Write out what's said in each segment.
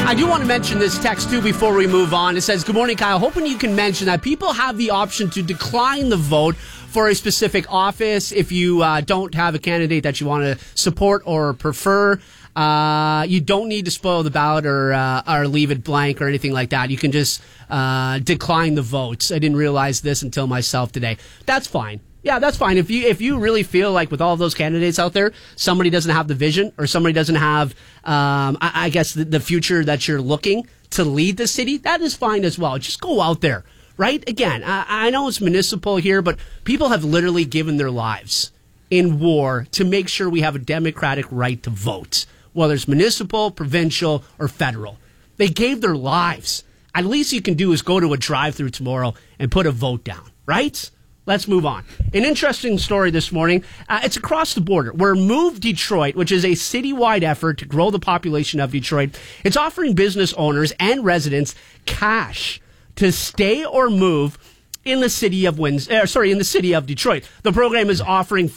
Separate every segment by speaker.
Speaker 1: I do want to mention this text, too, before we move on. It says, good morning, Kyle. Hoping you can mention that people have the option to decline the vote for a specific office if you don't have a candidate that you want to support or prefer. You don't need to spoil the ballot or leave it blank or anything like that. You can just decline the votes. I didn't realize this until myself today. That's fine. Yeah, that's fine. If you really feel like with all of those candidates out there, somebody doesn't have the vision or somebody doesn't have, I guess, the future that you're looking to lead the city, that is fine as well. Just go out there, right? Again, I know it's municipal here, but people have literally given their lives in war to make sure we have a democratic right to vote, whether it's municipal, provincial, or federal. They gave their lives. At least you can do is go to a drive-through tomorrow and put a vote down, right? Let's move on. An interesting story this morning. It's across the border where Move Detroit, which is a citywide effort to grow the population of Detroit, it's offering business owners and residents cash to stay or move in the city of in the city of Detroit. The program is offering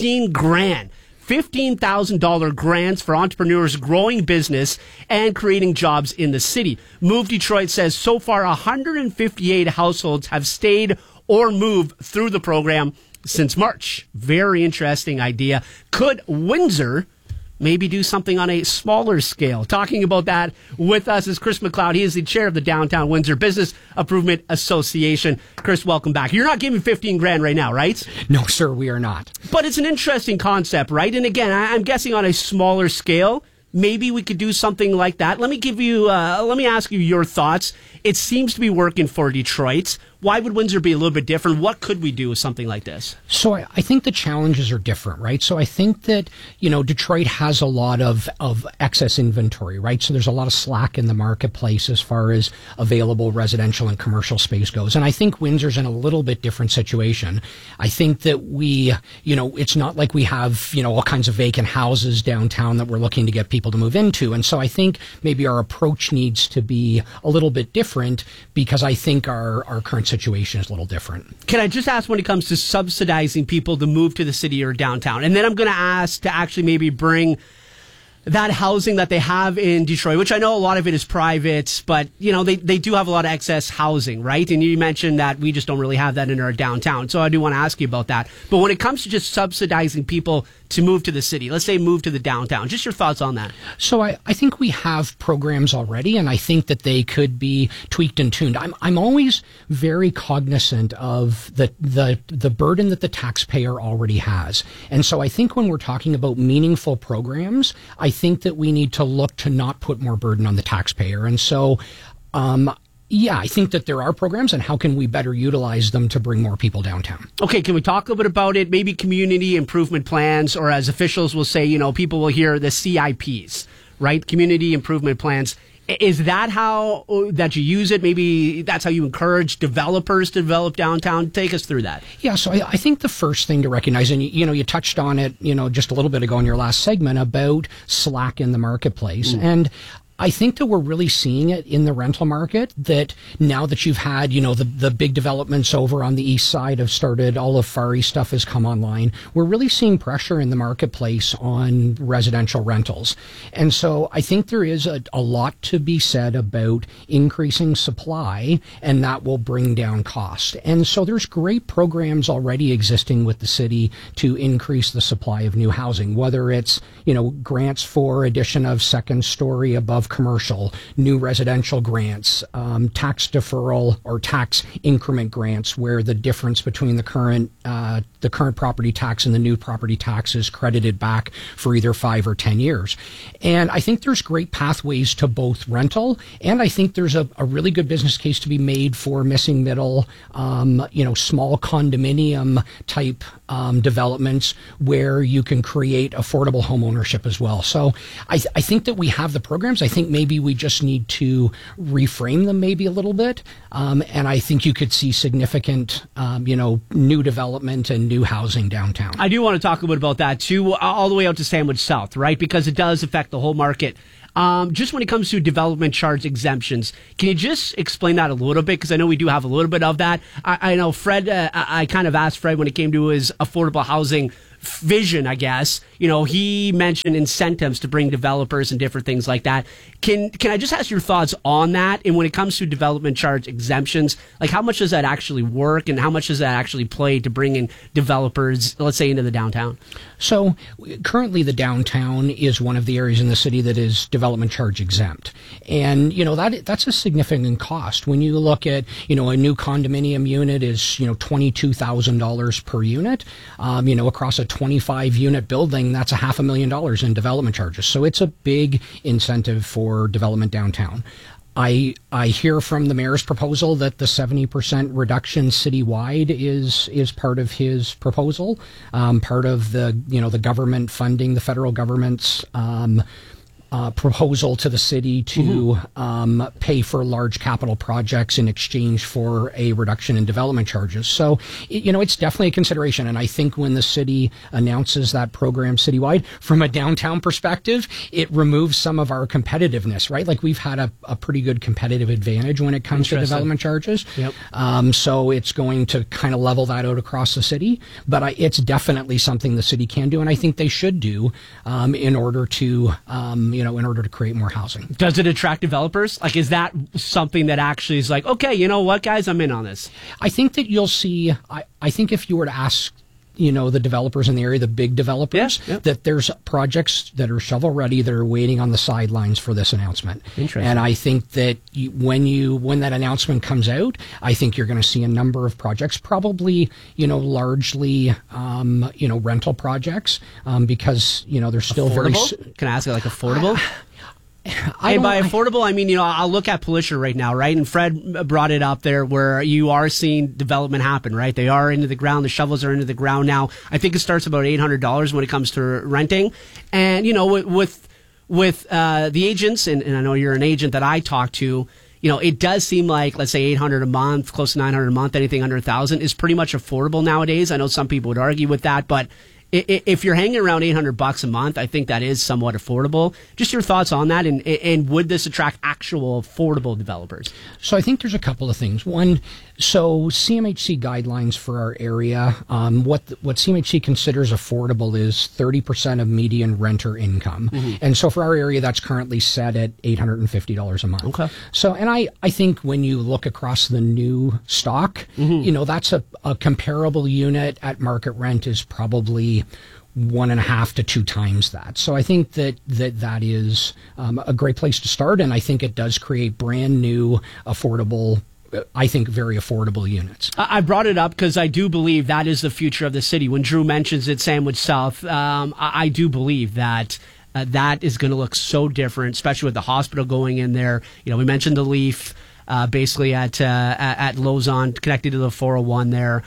Speaker 1: $15,000 grants for entrepreneurs growing business and creating jobs in the city. Move Detroit says so far 158 households have stayed or moved through the program since March. Very interesting idea. Could Windsor maybe do something on a smaller scale? Talking about that with us is Chris McLeod. He is the chair of the Downtown Windsor Business Improvement Association. Chris, welcome back. You're not giving 15 grand right now, right?
Speaker 2: No, sir, we are not.
Speaker 1: But it's an interesting concept, right? And again, I'm guessing on a smaller scale, maybe we could do something like that. Let me ask you your thoughts. It seems to be working for Detroit. Why would Windsor be a little bit different? What could we do with something like this?
Speaker 2: So I think the challenges are different, right? So I think that, Detroit has a lot of excess inventory, right? So there's a lot of slack in the marketplace as far as available residential and commercial space goes. And I think Windsor's in a little bit different situation. I think that it's not like we have, all kinds of vacant houses downtown that we're looking to get people to move into. And so I think maybe our approach needs to be a little bit different because I think our current situation is a little different.
Speaker 1: Can I just ask when it comes to subsidizing people to move to the city or downtown? And then I'm going to ask to actually maybe bring that housing that they have in Detroit, which I know a lot of it is private, but, they do have a lot of excess housing, right? And you mentioned that we just don't really have that in our downtown. So I do want to ask you about that. But when it comes to just subsidizing people to move to the city, let's say move to the downtown, just your thoughts on that.
Speaker 2: So I think we have programs already, and I think that they could be tweaked and tuned. I'm always very cognizant of the burden that the taxpayer already has. And so I think when we're talking about meaningful programs, I think that we need to look to not put more burden on the taxpayer. And so, I think that there are programs, and how can we better utilize them to bring more people downtown? Okay,
Speaker 1: can we talk a little bit about it? Maybe community improvement plans, or as officials will say, people will hear the CIPs, right? Community improvement plans. Is that how that you use it? Maybe that's how you encourage developers to develop downtown. Take us through that.
Speaker 2: Yeah, so I think the first thing to recognize, and you touched on it, just a little bit ago in your last segment about slack in the marketplace, and I think that we're really seeing it in the rental market, that now that you've had, the big developments over on the east side have started, all of Far East stuff has come online. We're really seeing pressure in the marketplace on residential rentals. And so I think there is a lot to be said about increasing supply, and that will bring down cost. And so there's great programs already existing with the city to increase the supply of new housing, whether it's, grants for addition of second story above commercial, new residential grants, tax deferral or tax increment grants, where the difference between the current property tax and the new property tax is credited back for either 5 or 10 years. And I think there's great pathways to both rental, and I think there's a really good business case to be made for missing middle, small condominium type developments where you can create affordable home ownership as well. So I think that we have the programs. I think maybe we just need to reframe them maybe a little bit. And I think you could see significant, new development and new housing downtown.
Speaker 1: I do want to talk a bit about that too, all the way out to Sandwich South, right? Because it does affect the whole market. Just when it comes to development charge exemptions, can you just explain that a little bit? Because I know we do have a little bit of that. I know Fred, I kind of asked Fred when it came to his affordable housing vision, I guess. You know, he mentioned incentives to bring developers and different things like that. Can I just ask your thoughts on that? And when it comes to development charge exemptions, like how much does that actually work, and how much does that actually play to bring in developers, let's say, into the downtown?
Speaker 2: So currently the downtown is one of the areas in the city that is development charge exempt. And, you know, that's a significant cost. When you look at, you know, a new condominium unit is, you know, $22,000 per unit. You know, across a 25-unit building, that's $500,000 in development charges. So it's a big incentive for development downtown. I hear from the mayor's proposal that the 70% reduction citywide is part of his proposal, part of the, you know, the government funding, the federal government's proposal to the city to pay for large capital projects in exchange for a reduction in development charges. So, you know, it's definitely a consideration. And I think when the city announces that program citywide, from a downtown perspective, it removes some of our competitiveness, right? Like we've had a pretty good competitive advantage when it comes to development charges. Yep. So it's going to kind of level that out across the city. But it's definitely something the city can do, and I think they should do in order to in order to create more housing.
Speaker 1: Does it attract developers? Like, is that something that actually is like, okay, you know what, guys, I'm in on this?
Speaker 2: I think that you'll see, I think if you were to ask, you know, the developers in the area, the big developers, that there's projects that are shovel ready that are waiting on the sidelines for this announcement.
Speaker 1: Interesting.
Speaker 2: And I think that when that announcement comes out, I think you're going to see a number of projects, probably, you know, largely, rental projects, because, you know, they're still
Speaker 1: affordable? Can I ask it, like, affordable? And by affordable, I mean, you know, I'll look at Palisher right now, right? And Fred brought it up there where you are seeing development happen, right? They are into the ground. The shovels are into the ground now. I think it starts about $800 when it comes to renting. And, you know, with the agents, and I know you're an agent that I talk to, you know, it does seem like, let's say, $800 a month, close to $900 a month, anything under $1,000 is pretty much affordable nowadays. I know some people would argue with that, but if you're hanging around $800 a month, I think that is somewhat affordable. Just your thoughts on that, and would this attract actual affordable developers?
Speaker 2: So I think there's a couple of things. One, so CMHC guidelines for our area, what CMHC considers affordable is 30% of median renter income. And so for our area, that's currently set at $850 a month. Okay. So, and I think when you look across the new stock, you know, that's a comparable unit at market rent is probably 1.5 to 2 times that. So I think that is a great place to start, and I think it does create brand new, affordable, I think very affordable units.
Speaker 1: I brought it up because I do believe that is the future of the city. When Drew mentions it, Sandwich South, I do believe that that is going to look so different, especially with the hospital going in there. You know, we mentioned the Leaf. Basically at Lausanne, connected to the 401 there.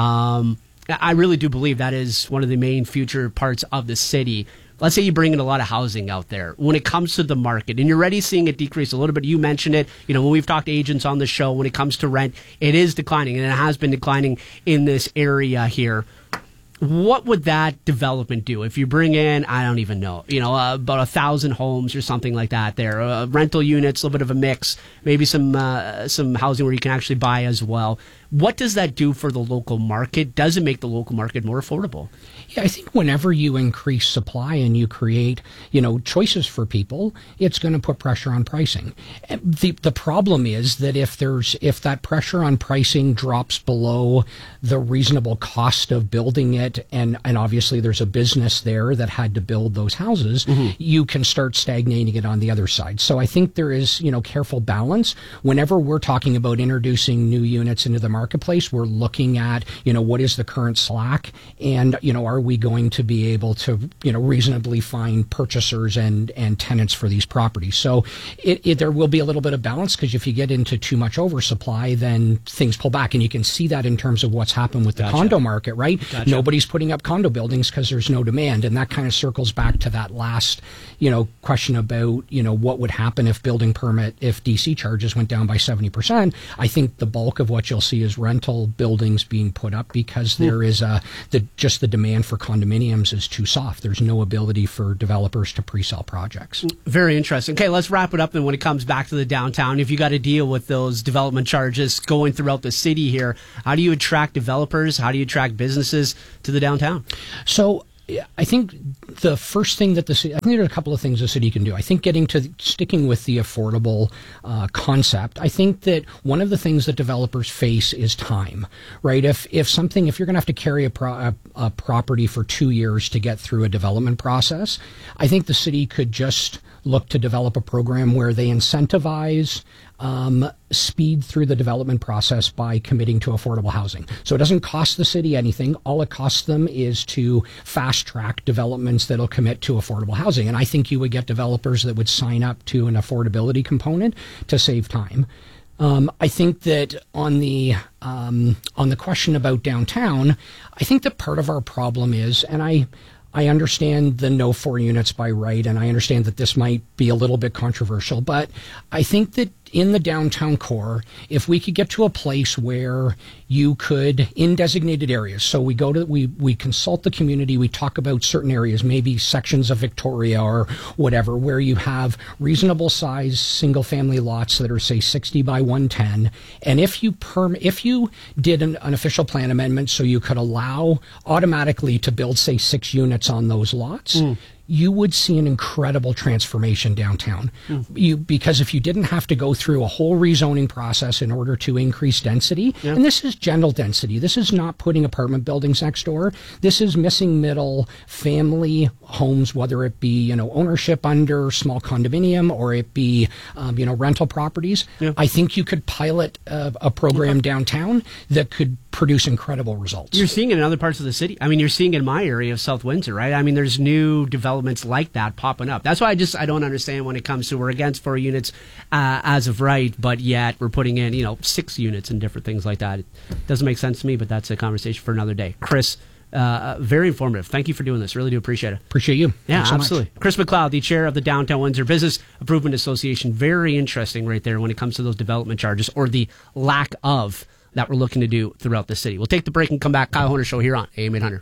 Speaker 1: I really do believe that is one of the main future parts of the city. Let's say you bring in a lot of housing out there. When it comes to the market, and you're already seeing it decrease a little bit, you mentioned it, you know, when we've talked to agents on the show, when it comes to rent, it is declining, and it has been declining in this area here. What would that development do if you bring in, I don't even know, you know, about 1,000 homes or something like that there, rental units, a little bit of a mix, maybe some housing where you can actually buy as well. What does that do for the local market? Does it make the local market more affordable?
Speaker 2: Yeah, I think whenever you increase supply and you create, you know, choices for people, it's going to put pressure on pricing. The problem is that if that pressure on pricing drops below the reasonable cost of building it, and obviously there's a business there that had to build those houses, you can start stagnating it on the other side. So I think there is, you know, careful balance. Whenever we're talking about introducing new units into the marketplace, we're looking at, you know, what is the current slack, and, you know, are we going to be able to, you know, reasonably find purchasers and tenants for these properties? So there will be a little bit of balance, because if you get into too much oversupply, then things pull back, and you can see that in terms of what's happened with the condo market, right? Nobody's putting up condo buildings because there's no demand, and that kind of circles back to that last, you know, question about, you know, what would happen if DC charges went down by 70%. I think the bulk of what you'll see is rental buildings being put up, because there is just the demand for condominiums is too soft. There's no ability for developers to pre-sell projects.
Speaker 1: Very interesting. Okay, let's wrap it up then when it comes back to the downtown. If you got to deal with those development charges going throughout the city here, how do you attract developers? How do you attract businesses to the downtown?
Speaker 2: So I think the first thing that I think there are a couple of things the city can do. I think sticking with the affordable concept, I think that one of the things that developers face is time, right? If you're going to have to carry a property for 2 years to get through a development process, I think the city could just look to develop a program where they incentivize speed through the development process by committing to affordable housing. So it doesn't cost the city anything. All it costs them is to fast track developments that'll commit to affordable housing. And I think you would get developers that would sign up to an affordability component to save time. I think that on the question about downtown, I think that part of our problem is, and I understand the no 4 units by right, and I understand that this might be a little bit controversial, but I think that in the downtown core, if we could get to a place where you could, in designated areas, so we consult the community, we talk about certain areas, maybe sections of Victoria or whatever, where you have reasonable size single family lots that are, say, 60 by 110, and if you did an official plan amendment so you could allow automatically to build, say, 6 units on those lots, you would see an incredible transformation downtown. Because if you didn't have to go through a whole rezoning process in order to increase density, and this is general density, this is not putting apartment buildings next door, this is missing middle family homes, whether it be, ownership under small condominium or it be, rental properties. I think you could pilot a program downtown that could produce incredible results.
Speaker 1: You're seeing it in other parts of the city. I mean, you're seeing it in my area of South Windsor, right? I mean, there's new developments like that popping up. That's why I don't understand when it comes to we're against 4 units as of right, but yet we're putting in, 6 units and different things like that. It doesn't make sense to me, but that's a conversation for another day. Chris, very informative. Thank you for doing this. Really do appreciate it.
Speaker 2: Appreciate you.
Speaker 1: Yeah,
Speaker 2: so
Speaker 1: absolutely.
Speaker 2: Much.
Speaker 1: Chris McLeod, the chair of the Downtown Windsor Business Improvement Association. Very interesting right there when it comes to those development charges or the lack of that we're looking to do throughout the city. We'll take the break and come back. Kyle Honer Show here on AM 800.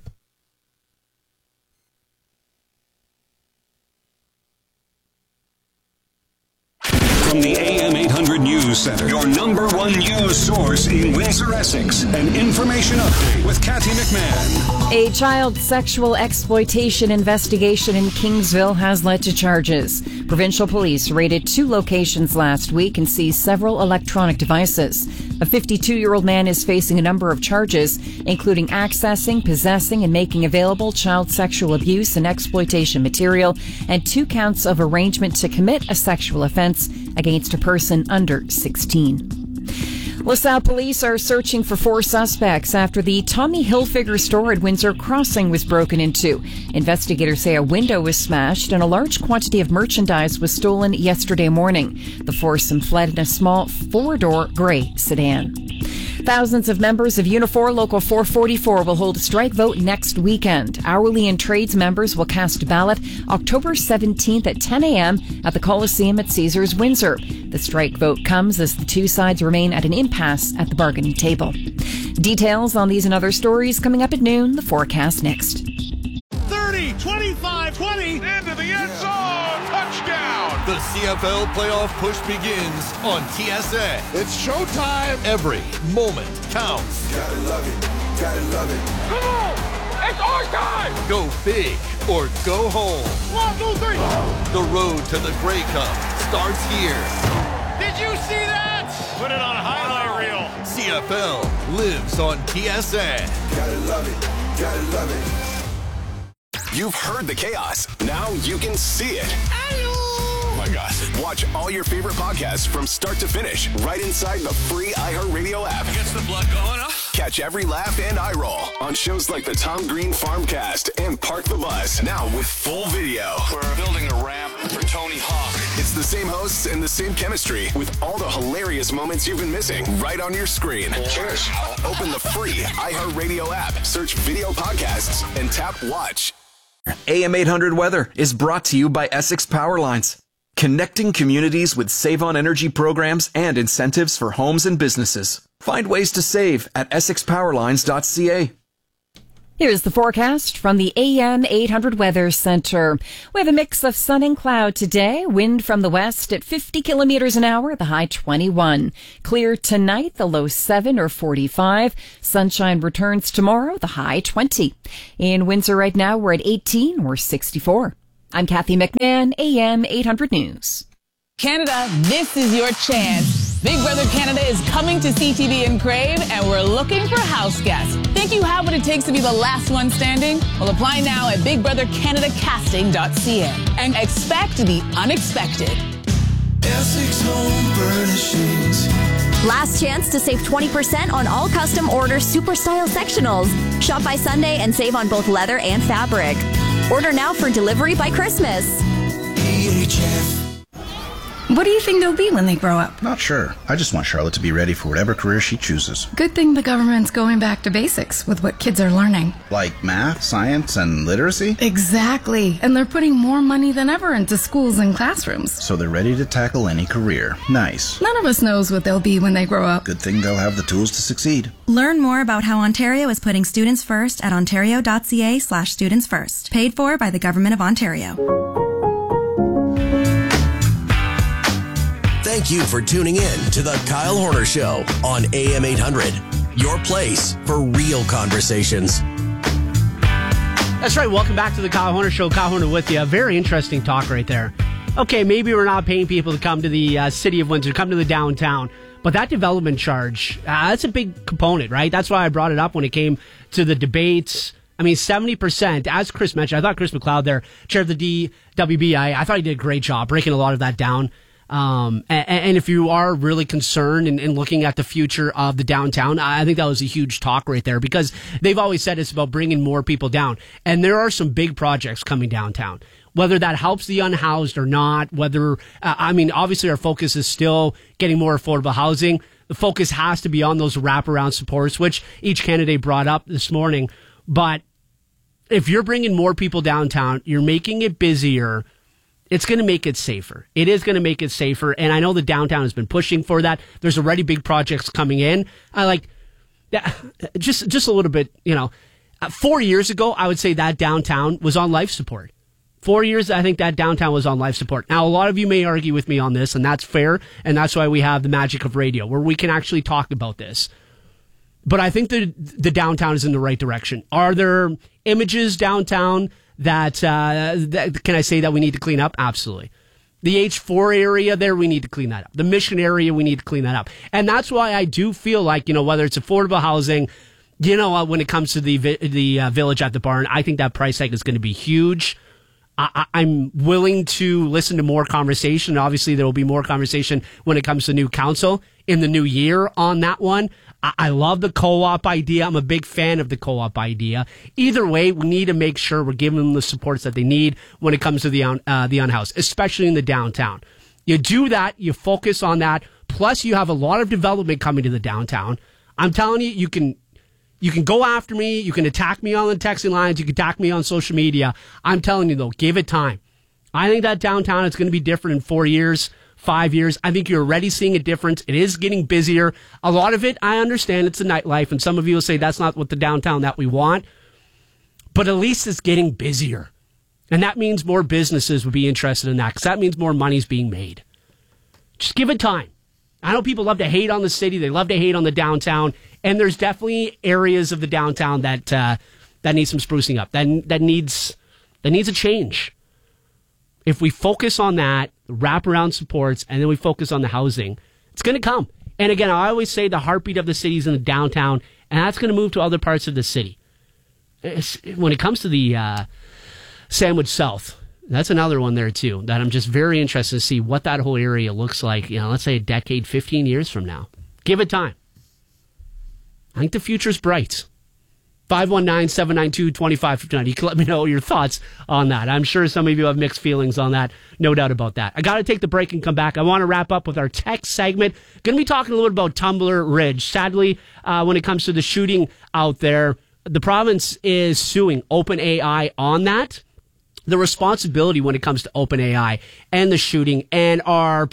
Speaker 3: From the AM 800 News Center, your number 1 news source in Windsor, Essex. An information update with Kathy McMahon.
Speaker 4: A child sexual exploitation investigation in Kingsville has led to charges. Provincial police raided 2 locations last week and seized several electronic devices. A 52-year-old man is facing a number of charges, including accessing, possessing, and making available child sexual abuse and exploitation material, and 2 counts of arrangement to commit a sexual offense against a person under 16. LaSalle police are searching for 4 suspects after the Tommy Hilfiger store at Windsor Crossing was broken into. Investigators say a window was smashed and a large quantity of merchandise was stolen yesterday morning. The foursome fled in a small 4-door gray sedan. Thousands of members of Unifor Local 444 will hold a strike vote next weekend. Hourly and trades members will cast a ballot October 17th at 10 a.m. at the Coliseum at Caesars Windsor. The strike vote comes as the 2 sides remain at an impasse at the bargaining table. Details on these and other stories coming up at noon. The forecast next.
Speaker 5: 30, 25, 20, into the end zone, touchdown! The CFL playoff push begins on TSN. It's showtime. Every moment counts.
Speaker 6: Gotta love it, gotta love it.
Speaker 5: Come on, it's our time! Go big or go home. 1, 2, 3. The road to the Grey Cup starts here. Did you see that? Put it on a highlight reel. CFL lives on TSN.
Speaker 6: Gotta love it, gotta love it.
Speaker 3: You've heard the chaos. Now you can see it. Oh my gosh. Watch all your favorite podcasts from start to finish right inside the free iHeartRadio app.
Speaker 5: Gets the blood going, huh?
Speaker 3: Catch every laugh and eye roll on shows like the Tom Green Farmcast and Park the Bus. Now with full video.
Speaker 5: We're building a ramp for Tony Hawk.
Speaker 3: It's the same hosts and the same chemistry with all the hilarious moments you've been missing right on your screen.
Speaker 5: Cheers.
Speaker 3: Open the free iHeartRadio app, search video podcasts, and tap watch.
Speaker 7: AM 800 Weather is brought to you by Essex Power Lines, connecting communities with Save on Energy programs and incentives for homes and businesses. Find ways to save at essexpowerlines.ca.
Speaker 4: Here's the forecast from the AM 800 Weather Center. We have a mix of sun and cloud today. Wind from the west at 50 kilometers an hour, the high 21. Clear tonight, the low 7 or 45. Sunshine returns tomorrow, the high 20. In Windsor right now, we're at 18 or 64. I'm Kathy McMahon, AM 800 News.
Speaker 8: Canada, this is your chance. Big Brother Canada is coming to CTV in Crave, and we're looking for house guests. Think you have what it takes to be the last one standing? Well, apply now at bigbrothercanadacasting.ca and expect the unexpected.
Speaker 6: Essex Home Furnishings.
Speaker 9: Last chance to save 20% on all custom order super style sectionals. Shop by Sunday and save on both leather and fabric. Order now for delivery by Christmas.
Speaker 6: EHF.
Speaker 10: What do you think they'll be when they grow up?
Speaker 11: Not sure. I just want Charlotte to be ready for whatever career she chooses.
Speaker 10: Good thing the government's going back to basics with what kids are learning.
Speaker 11: Like math, science, and literacy?
Speaker 10: Exactly. And they're putting more money than ever into schools and classrooms.
Speaker 11: So they're ready to tackle any career. Nice.
Speaker 10: None of us knows what they'll be when they grow up.
Speaker 11: Good thing they'll have the tools to succeed.
Speaker 12: Learn more about how Ontario is putting students first at ontario.ca/students first. Paid for by the Government of Ontario.
Speaker 13: Thank you for tuning in to the Kyle Horner Show on AM 800. Your place for real conversations.
Speaker 1: That's right. Welcome back to the Kyle Horner Show. Kyle Horner with you. Very interesting talk right there. Okay, maybe we're not paying people to come to the city of Windsor, come to the downtown, but that development charge, that's a big component, right? That's why I brought it up when it came to the debates. I mean, 70%, as Chris mentioned, I thought Chris McLeod there, chair of the DWB, I thought he did a great job breaking a lot of that down. And if you are really concerned and looking at the future of the downtown, I think that was a huge talk right there, because they've always said it's about bringing more people down. And there are some big projects coming downtown, whether that helps the unhoused or not, whether, obviously our focus is still getting more affordable housing. The focus has to be on those wraparound supports, which each candidate brought up this morning. But if you're bringing more people downtown, you're making it busier. It's going to make it safer. It is going to make it safer. And I know the downtown has been pushing for that. There's already big projects coming in. I like that. Just a little bit, 4 years ago, I would say that downtown was on life support. 4 years, I think that downtown was on life support. Now, a lot of you may argue with me on this, and that's fair. And that's why we have the magic of radio, where we can actually talk about this. But I think the downtown is in the right direction. Are there images downtown that can I say that we need to clean up? Absolutely. The H4 area there, we need to clean that up. The Mission area, we need to clean that up. And that's why I do feel like, whether it's affordable housing, when it comes to the Village at the Barn, I think that price hike is going to be huge. I'm willing to listen to more conversation. Obviously, there will be more conversation when it comes to new council in the new year on that one. I love the co-op idea. I'm a big fan of the co-op idea. Either way, we need to make sure we're giving them the supports that they need when it comes to the unhoused, especially in the downtown. You do that, you focus on that. Plus, you have a lot of development coming to the downtown. I'm telling you, you can go after me. You can attack me on the texting lines. You can attack me on social media. I'm telling you, though, give it time. I think that downtown is going to be different in 4 years. 5 years. I think you're already seeing a difference. It is getting busier. A lot of it, I understand it's the nightlife, and some of you will say that's not what the downtown that we want, but at least it's getting busier. And that means more businesses would be interested in that, because that means more money's being made. Just give it time. I know people love to hate on the city. They love to hate on the downtown, and there's definitely areas of the downtown that need some sprucing up, that needs a change. If we focus on that, wraparound supports, and then we focus on the housing, it's going to come. And again, I always say the heartbeat of the city is in the downtown, and that's going to move to other parts of the city. When it comes to the Sandwich South, that's another one there too, that I'm just very interested to see what that whole area looks like, let's say a decade, 15 years from now. Give it time. I think the future's bright. 519-792-2559. You can let me know your thoughts on that. I'm sure some of you have mixed feelings on that. No doubt about that. I got to take the break and come back. I want to wrap up with our tech segment. Going to be talking a little bit about Tumbler Ridge. Sadly, when it comes to the shooting out there, the province is suing OpenAI on that. The responsibility when it comes to OpenAI and the shooting, and our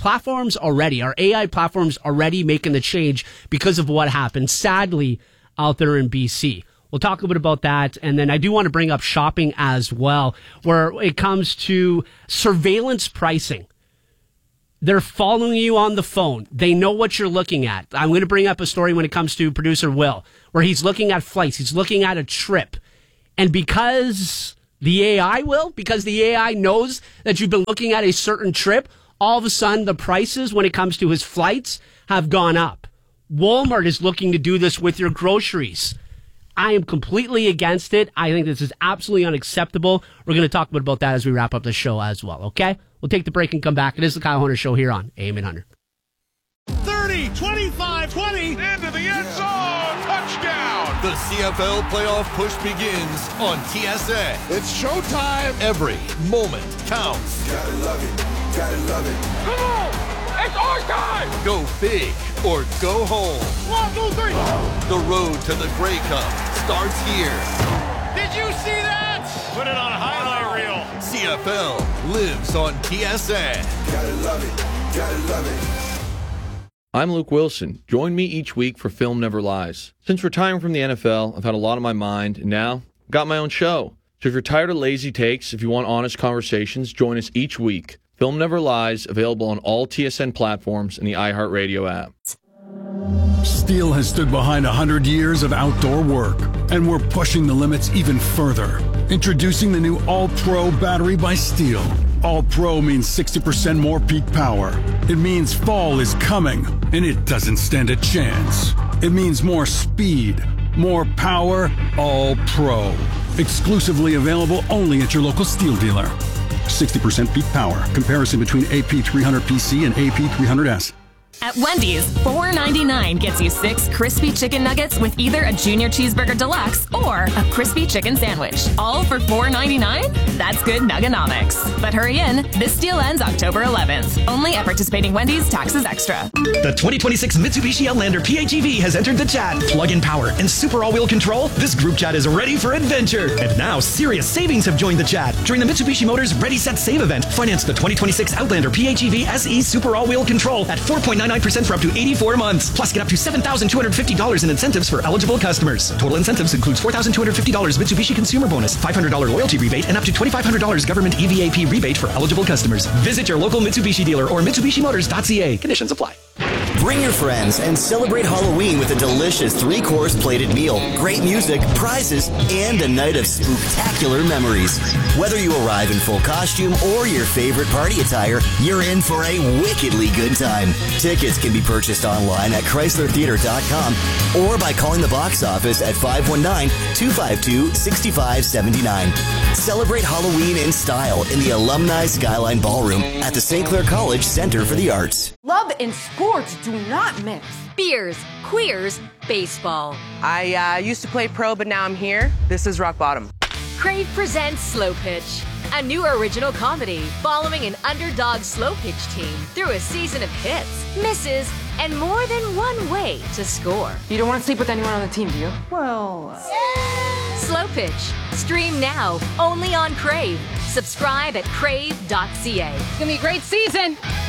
Speaker 1: AI platforms already making the change because of what happened, sadly, out there in BC. We'll talk a bit about that. And then I do want to bring up shopping as well, where it comes to surveillance pricing. They're following you on the phone. They know what you're looking at. I'm going to bring up a story when it comes to producer Will, where he's looking at flights. He's looking at a trip. And because the AI knows that you've been looking at a certain trip, all of a sudden the prices when it comes to his flights have gone up. Walmart is looking to do this with your groceries. I am completely against it. I think this is absolutely unacceptable. We're going to talk about that as we wrap up the show as well, okay? We'll take the break and come back. It is the Kyle Horner Show here on AM 800.
Speaker 5: 30, 25, 20, into the end zone, touchdown! The CFL playoff push begins on TSN. It's showtime. Every moment counts.
Speaker 6: Gotta love it, gotta love it.
Speaker 5: Come on, it's our time! Go big or go home. 1, 2, 3. The road to the Grey Cup starts here. Did you see that? Put it on a highlight reel. CFL lives on TSN.
Speaker 6: Gotta love it, gotta love it.
Speaker 14: I'm Luke Wilson. Join me each week for Film Never Lies. Since retiring from the NFL, I've had a lot on my mind, and now I've got my own show. So if you're tired of lazy takes, if you want honest conversations, join us each week. Film Never Lies, available on all TSN platforms and the iHeartRadio app.
Speaker 15: Steel has stood behind 100 years of outdoor work, and we're pushing the limits even further. Introducing the new All-Pro battery by Steel. All-Pro means 60% more peak power. It means fall is coming, and it doesn't stand a chance. It means more speed, more power, All-Pro. Exclusively available only at your local Steel dealer. 60% peak power. Comparison between AP300PC and AP300S.
Speaker 16: At Wendy's, $4.99 gets you 6 crispy chicken nuggets with either a Junior Cheeseburger Deluxe or a crispy chicken sandwich. All for $4.99? That's good nuggenomics. But hurry in, this deal ends October 11th. Only at participating Wendy's, taxes extra.
Speaker 17: The 2026 Mitsubishi Outlander PHEV has entered the chat. Plug-in power and super all-wheel control? This group chat is ready for adventure. And now, serious savings have joined the chat. During the Mitsubishi Motors Ready, Set, Save event, finance the 2026 Outlander PHEV SE Super All-Wheel Control at 4.99% for up to 84 months. Plus, get up to $7,250 in incentives for eligible customers. Total incentives includes $4,250 Mitsubishi Consumer Bonus, $500 loyalty rebate, and up to $2,500 government EVAP rebate for eligible customers. Visit your local Mitsubishi dealer or MitsubishiMotors.ca. Conditions apply.
Speaker 18: Bring your friends and celebrate Halloween with a delicious 3-course plated meal, great music, prizes, and a night of spooktacular memories. Whether you arrive in full costume or your favorite party attire, you're in for a wickedly good time. Tickets can be purchased online at ChryslerTheater.com or by calling the box office at 519-252-6579. Celebrate Halloween in style in the Alumni Skyline Ballroom at the St. Clair College Center for the Arts.
Speaker 19: Love and sports do not mix.
Speaker 20: Beers, queers, baseball.
Speaker 19: I used to play pro, but now I'm here. This is rock bottom.
Speaker 20: Crave presents Slow Pitch, a new original comedy following an underdog slow pitch team through a season of hits, misses, and more than one way to score.
Speaker 19: You don't want to sleep with anyone on the team, do you? Well...
Speaker 20: Slow Pitch. Stream now, only on Crave. Subscribe at crave.ca.
Speaker 21: It's going to be a great season.